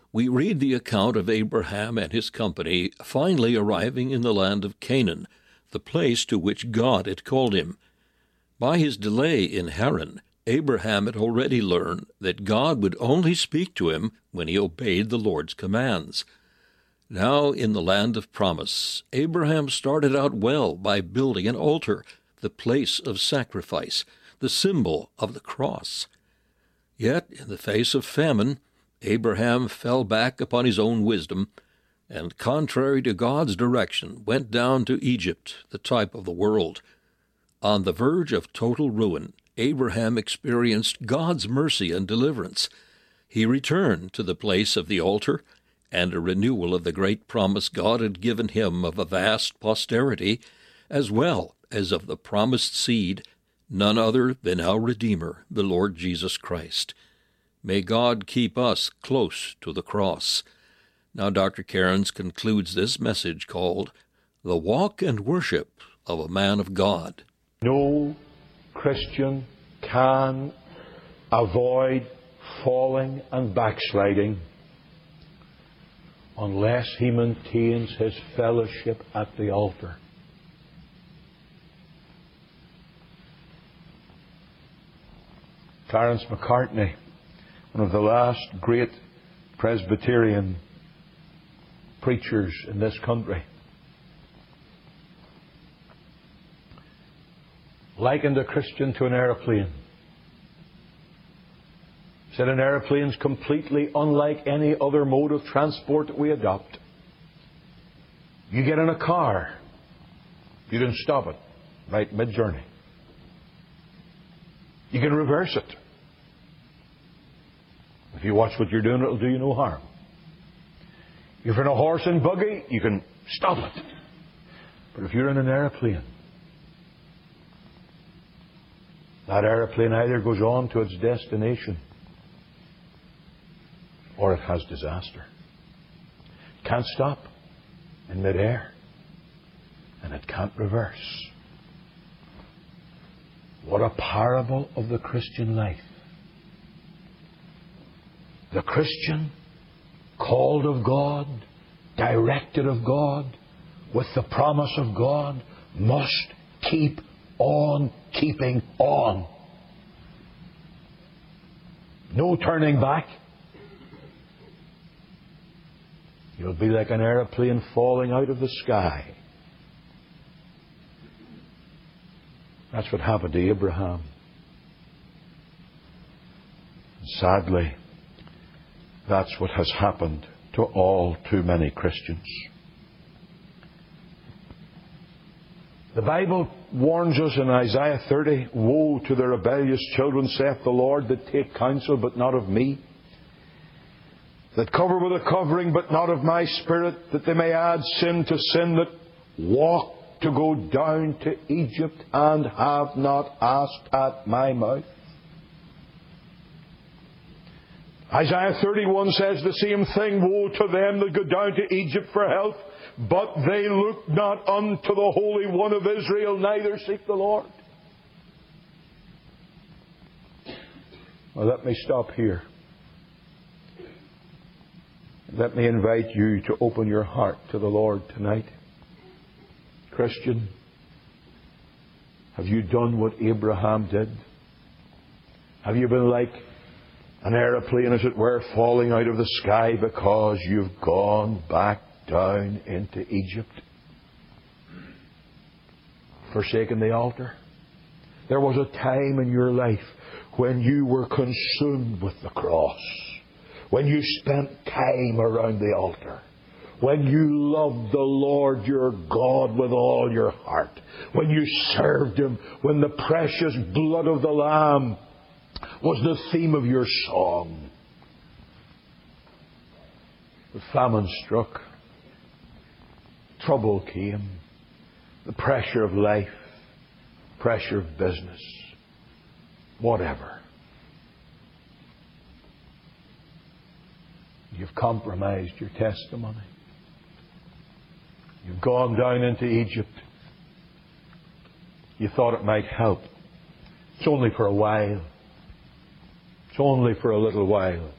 we read the account of Abraham and his company finally arriving in the land of Canaan, the place to which God had called him. By his delay in Haran, Abraham had already learned that God would only speak to him when he obeyed the Lord's commands. Now, in the land of promise, Abraham started out well by building an altar, the place of sacrifice, the symbol of the cross. Yet, in the face of famine, Abraham fell back upon his own wisdom, and, contrary to God's direction, went down to Egypt, the type of the world. On the verge of total ruin, Abraham experienced God's mercy and deliverance. He returned to the place of the altar, and a renewal of the great promise God had given him of a vast posterity, as well as of the promised seed, none other than our Redeemer, the Lord Jesus Christ. May God keep us close to the cross. Now Dr. Cairns concludes this message called The Walk and Worship of a Man of God. No Christian can avoid falling and backsliding unless he maintains his fellowship at the altar. Clarence McCartney, one of the last great Presbyterian preachers in this country, likened a Christian to an aeroplane. Said an aeroplane is completely unlike any other mode of transport that we adopt. You get in a car, you can stop it right mid-journey. You can reverse it. If you watch what you're doing, it'll do you no harm. If you're in a horse and buggy, you can stop it. But if you're in an aeroplane, that aeroplane either goes on to its destination or it has disaster. It can't stop in midair, and it can't reverse. What a parable of the Christian life. The Christian, called of God, directed of God, with the promise of God, must keep on keeping on. No turning back. You'll be like an aeroplane falling out of the sky. That's what happened to Abraham. Sadly, that's what has happened to all too many Christians. The Bible warns us in Isaiah 30, "Woe to the rebellious children, saith the Lord, that take counsel, but not of me, that cover with a covering, but not of my Spirit, that they may add sin to sin, that walk to go down to Egypt, and have not asked at my mouth." Isaiah 31 says the same thing. "Woe to them that go down to Egypt for help, but they look not unto the Holy One of Israel, neither seek the Lord." Well, let me stop here. Let me invite you to open your heart to the Lord tonight. Christian, have you done what Abraham did? Have you been like an aeroplane, as it were, falling out of the sky because you've gone back down into Egypt? Forsaken the altar? There was a time in your life when you were consumed with the cross, when you spent time around the altar, when you loved the Lord your God with all your heart, when you served Him, when the precious blood of the Lamb was the theme of your song. The famine struck. Trouble came. The pressure of life, pressure of business, whatever. You've compromised your testimony. You've gone down into Egypt. You thought it might help. It's only for a while. It's only for a little while.